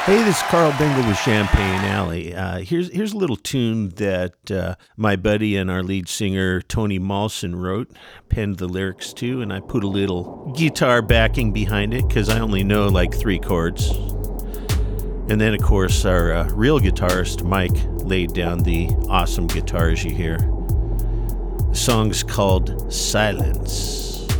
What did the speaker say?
Hey, this is Carl Bingle with Champagne Alley. Here's a little tune that my buddy and our lead singer Tony Malson wrote, penned the lyrics to, and I put a little guitar backing behind it because I only know like 3 chords. And then, of course, our real guitarist Mike laid down the awesome guitars you hear. The song's called Silence.